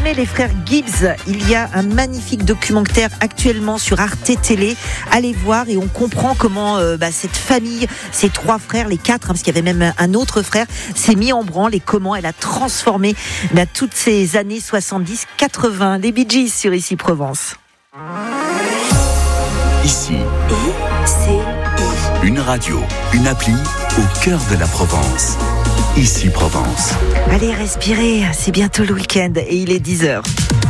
aimez les frères Gibbs, il y a un magnifique documentaire actuellement sur Arte Télé. Allez voir et on comprend comment cette famille, ces 3 frères, les 4, parce qu'il y avait même un autre frère, s'est mis en branle et comment elle a transformé toutes ces années 70-80. Les Bee Gees sur Ici Provence. Ici, une radio, une appli au cœur de la Provence. Ici Provence. Allez, respirez, c'est bientôt le week-end et il est 10h.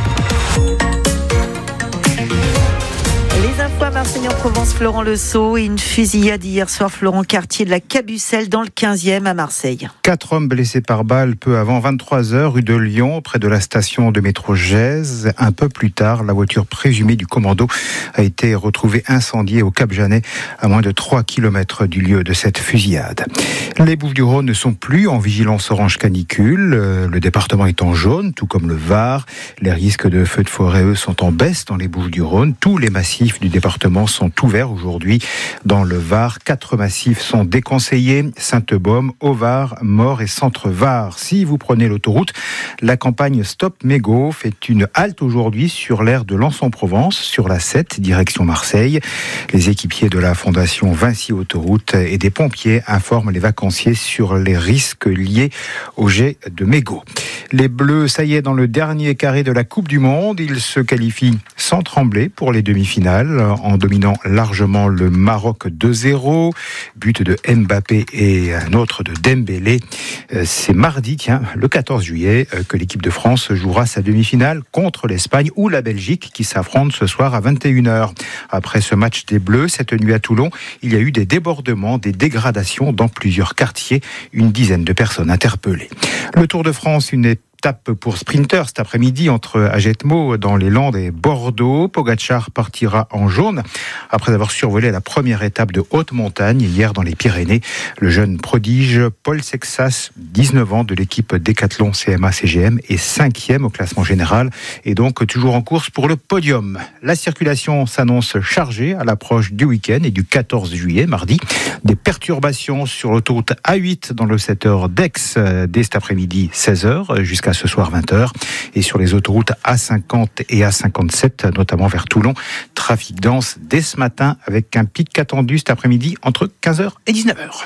Les infos à Marseille en Provence, Florent Le Sceau, et une fusillade hier soir, Florent, quartier de la Cabucelle dans le 15e à Marseille. 4 hommes blessés par balle peu avant 23h, rue de Lyon, près de la station de métro Gèze. Un peu plus tard, la voiture présumée du commando a été retrouvée incendiée au Cap Janet, à moins de 3 km du lieu de cette fusillade. Les Bouches-du-Rhône ne sont plus en vigilance orange canicule. Le département est en jaune, tout comme le Var. Les risques de feux de forêt, eux, sont en baisse dans les Bouches-du-Rhône. Tous les massifs du département sont ouverts aujourd'hui. Dans le Var, 4 massifs sont déconseillés: Sainte-Baume, Haut-Var, Maure et Centre-Var. Si vous prenez l'autoroute, la campagne Stop Mégot fait une halte aujourd'hui sur l'aire de Lens-en-Provence, sur la 7, direction Marseille. Les équipiers de la fondation Vinci Autoroute et des pompiers informent les vacanciers sur les risques liés au jet de mégots. Les Bleus, ça y est, dans le dernier carré de la Coupe du Monde. Ils se qualifient sans trembler pour les demi-finales, en dominant largement le Maroc 2-0. But de Mbappé et un autre de Dembélé. C'est mardi, le 14 juillet, que l'équipe de France jouera sa demi-finale contre l'Espagne ou la Belgique, qui s'affrontent ce soir à 21h. Après ce match des Bleus, cette nuit à Toulon, il y a eu des débordements, des dégradations dans plusieurs quartiers. Une dizaine de personnes interpellées. Le Tour de France, une étape pour sprinters cet après-midi entre Agetmo dans les Landes et Bordeaux. Pogacar partira en jaune après avoir survolé la première étape de haute montagne hier dans les Pyrénées. Le jeune prodige Paul Sexas, 19 ans, de l'équipe Décathlon CMA-CGM, est 5e au classement général et donc toujours en course pour le podium. La circulation s'annonce chargée à l'approche du week-end et du 14 juillet, mardi. Des perturbations sur l'autoroute A8 dans le secteur d'Aix dès cet après-midi 16h jusqu'à ce soir 20h, et sur les autoroutes A50 et A57, notamment vers Toulon, trafic dense dès ce matin avec un pic attendu cet après-midi entre 15h et 19h.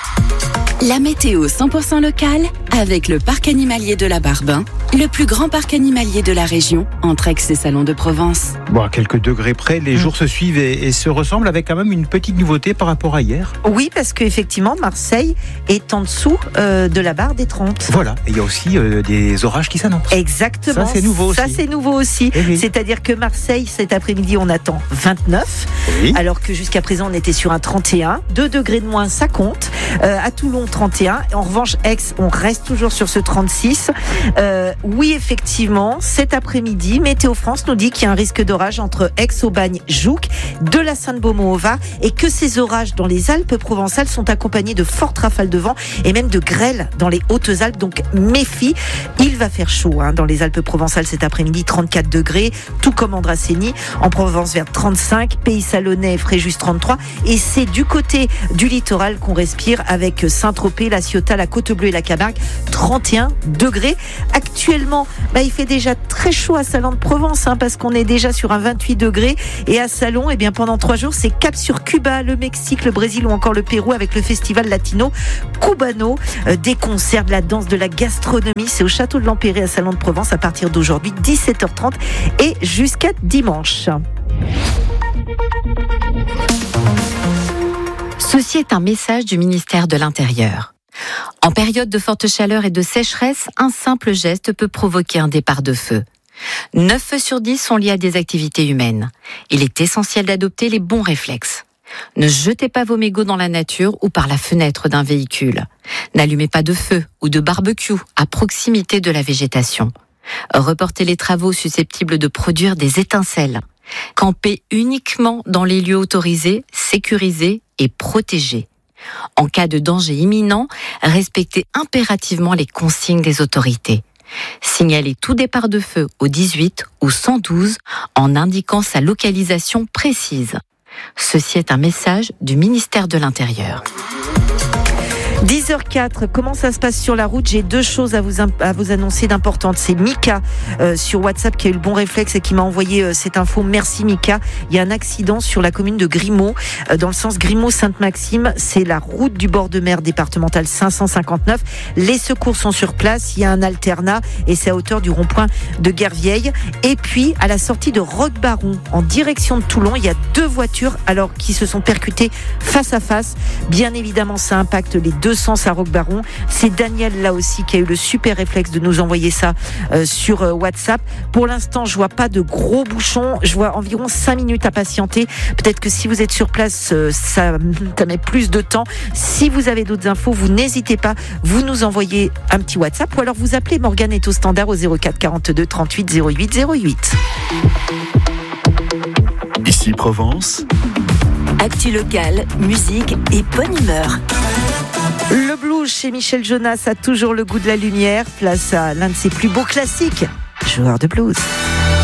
La météo 100% locale avec le parc animalier de la Barbin, le plus grand parc animalier de la région, entre Aix et Salon de Provence. Bon, à quelques degrés près, les jours se suivent et se ressemblent, avec quand même une petite nouveauté par rapport à hier. Oui, parce qu'effectivement, Marseille est en dessous de la barre des 30. Voilà, et il y a aussi des orages qui s'annoncent. Exactement. Ça, c'est nouveau aussi. Ça, c'est nouveau aussi. Oui. C'est-à-dire que Marseille, cet après-midi, on attend 29, alors que jusqu'à présent, on était sur un 31. 2 degrés de moins, ça compte. À Toulon, 31. En revanche, Aix, on reste toujours sur ce 36. Oui, effectivement, cet après-midi, Météo France nous dit qu'il y a un risque d'orage entre Aix, Aubagne, Jouques, de la Sainte-Baume au Var, et que ces orages dans les Alpes provençales sont accompagnés de fortes rafales de vent et même de grêle dans les Hautes-Alpes. Donc, méfie. Il va faire chaud dans les Alpes provençales cet après-midi, 34 degrés, tout comme Andrasseni. En Provence, vers 35. Pays Salonnais, Fréjus, 33. Et c'est du côté du littoral qu'on respire avec Saint-Tropez, la Ciotat, la Côte-Bleue et la Camargue, 31 degrés. Actuellement, il fait déjà très chaud à Salon de Provence, parce qu'on est déjà sur un 28 degrés. Et à Salon, pendant 3 jours, c'est cap sur Cuba, le Mexique, le Brésil ou encore le Pérou avec le festival latino Cubano. Des concerts, de la danse, de la gastronomie. C'est au Château de l'Empéré à Salon de Provence à partir d'aujourd'hui, 17h30 et jusqu'à dimanche. Ceci est un message du ministère de l'Intérieur. En période de forte chaleur et de sécheresse, un simple geste peut provoquer un départ de feu. 9 feux sur 10 sont liés à des activités humaines. Il est essentiel d'adopter les bons réflexes. Ne jetez pas vos mégots dans la nature ou par la fenêtre d'un véhicule. N'allumez pas de feu ou de barbecue à proximité de la végétation. Reportez les travaux susceptibles de produire des étincelles. Campez uniquement dans les lieux autorisés, sécurisés et protégés. En cas de danger imminent, respectez impérativement les consignes des autorités. Signalez tout départ de feu au 18 ou 112 en indiquant sa localisation précise. Ceci est un message du ministère de l'Intérieur. 10h04, comment ça se passe sur la route? J'ai deux choses à vous annoncer d'importantes. C'est Mika sur WhatsApp qui a eu le bon réflexe et qui m'a envoyé cette info. Merci Mika. Il y a un accident sur la commune de Grimaud, dans le sens Grimaud-Sainte-Maxime. C'est la route du bord de mer départementale 559. Les secours sont sur place. Il y a un alternat et c'est à hauteur du rond-point de Guervieille. Et puis, à la sortie de Roquebaron, en direction de Toulon, il y a deux voitures qui se sont percutées face à face. Bien évidemment, ça impacte les deux sens à Roquebaron. C'est Daniel là aussi qui a eu le super réflexe de nous envoyer ça sur WhatsApp. Pour l'instant, je vois pas de gros bouchons. Je vois environ 5 minutes à patienter. Peut-être que si vous êtes sur place, ça met plus de temps. Si vous avez d'autres infos, vous n'hésitez pas. Vous nous envoyez un petit WhatsApp ou alors vous appelez. Morgane est au standard au 04 42 38 08 08. Ici Provence. Actu locale, musique et bonne humeur. Le blues chez Michel Jonas a toujours le goût de la lumière. Place à l'un de ses plus beaux classiques, joueur de blues.